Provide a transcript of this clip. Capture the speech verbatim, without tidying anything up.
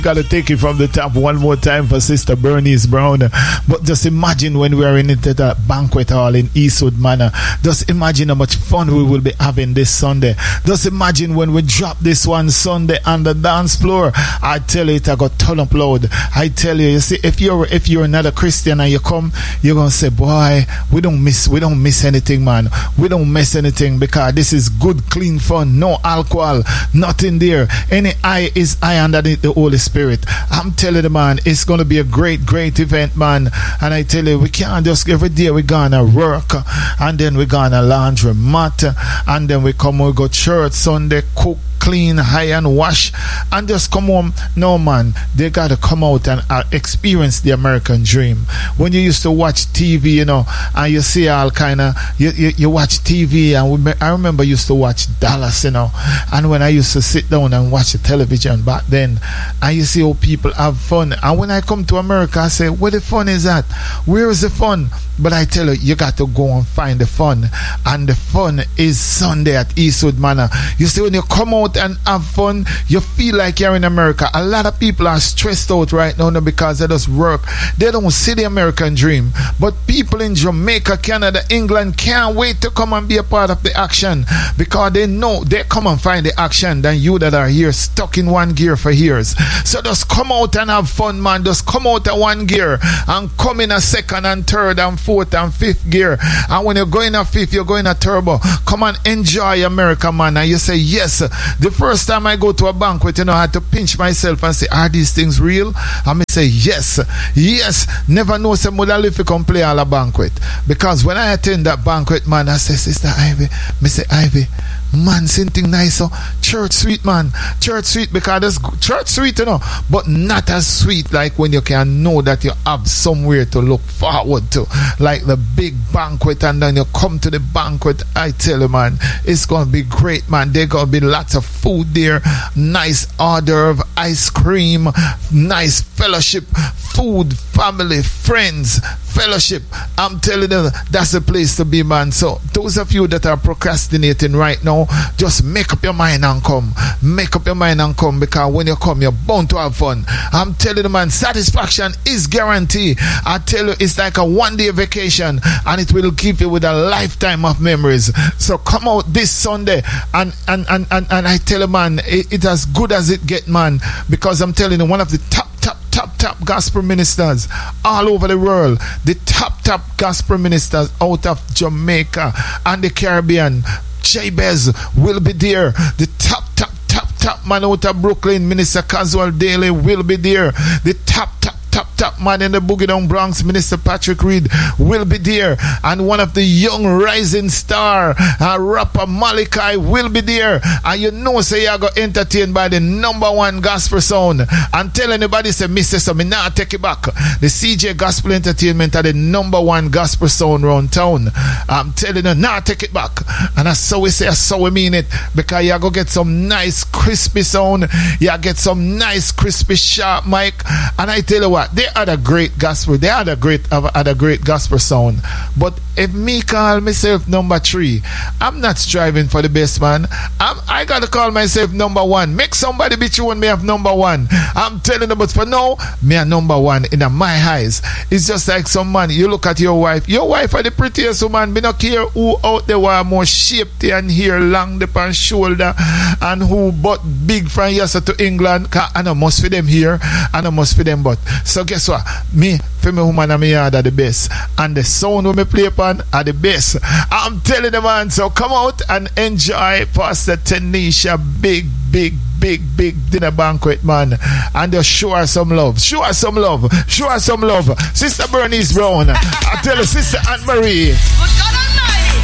Gotta take it from the top one more time for Sister Bernice Brown. But just imagine when we are in it at a banquet hall in Eastwood Manor. Just imagine how much fun we will be having this Sunday. Just imagine when we drop this one Sunday on the dance floor. I tell you, it I got turn up loud. I tell you, you see, if you're if you're not a Christian and you come, you're gonna say, boy, we don't miss we don't miss anything, man. We don't miss anything because this is good, clean fun. No alcohol, nothing there. Any eye is eye underneath the Holy Spirit. Spirit. I'm telling you, man, it's going to be a great, great event, man. And I tell you, we can't just every day we're going to work and then we're going to laundry mat and then we come, we go church Sunday, cook, clean, iron, wash, and just come home. No, man, they got to come out and uh, experience the American dream. When you used to watch T V, you know, and you see all kind of, you, you, you watch T V, and we, I remember I used to watch Dallas, you know, and when I used to sit down and watch the television back then, and you see how people have fun. And when I come to America, I say, where the fun is at? Where is the fun? But I tell you, you got to go and find the fun. And the fun is Sunday at Eastwood Manor. You see, when you come out and have fun, you feel like you're in America. A lot of people are stressed out right now because they just work. They don't see the American dream. But people in Jamaica, Canada, England can't wait to come and be a part of the action because they know they come and find the action than you that are here stuck in one gear for years. So just come out and have fun, man. Just come out at one gear and come in a second and third and fourth and fifth gear. And when you're going a fifth, you're going a turbo. Come and enjoy America, man. And you say, yes. The first time I go to a banquet, you know, I had to pinch myself and say, are these things real? And me say, yes. Yes. Never know some would live to come play all a banquet. Because when I attend that banquet, man, I say, Sister Ivy, me say, Ivy, man, something nice, so church sweet, man. Church sweet because there's church sweet, you know, but not as sweet like when you can know that you have somewhere to look forward to, like the big banquet, and then you come to the banquet. I tell you, man, it's gonna be great, man. There's gonna be lots of food there, nice hors d'oeuvre, ice cream, nice fellowship, food, family, friends, fellowship. I'm telling you, that's the place to be, man. So those of you that are procrastinating right now, just make up your mind and come. Make up your mind and come, because when you come, you're bound to have fun. I'm telling you, man, satisfaction is guaranteed. I tell you, it's like a one-day vacation, and it will give you with a lifetime of memories. So come out this Sunday, and and and and, and I tell you, man, it, it's as good as it get, man, because I'm telling you, one of the top top top top gospel ministers all over the world, the top top gospel ministers out of Jamaica and the Caribbean, Jabez will be there. The top top top top man out of Brooklyn, Minister Caswell Daly will be there. The top top top top man in the Boogie Down Bronx, Minister Patrick Reed will be there, and one of the young rising star uh, rapper Malachi will be there. And you know, say you got entertained by the number one gospel sound. And tell anybody, say, Mister So me now take it back. The C J Gospel Entertainment are the number one gospel sound around town. I'm telling you, now take it back. And that's so we say, that's so we mean it, because you go get some nice crispy sound, you get some nice crispy sharp mic. And I tell you what, they are the great gospel. They are the great, are the great gospel sound. But if me call myself number three, I'm not striving for the best, man. I'm, I gotta call myself number one. Make somebody be true when me have number one. I'm telling you, but for now, me are number one in my eyes. It's just like some man. You look at your wife. Your wife are the prettiest woman. Me not care who out there are more shaped and hair long the pan shoulder, and who butt big from yesterday to England. I know must for them here, and I must for them but. So guess what? Me, for me woman and me are the best. And the sound when me play upon are the best. I'm telling the man, so come out and enjoy Pastor Tanisha big, big, big, big dinner banquet, man. And just show her some love. Show her some love. Show her some love. Sister Bernice Brown. I tell you, Sister Anne Marie.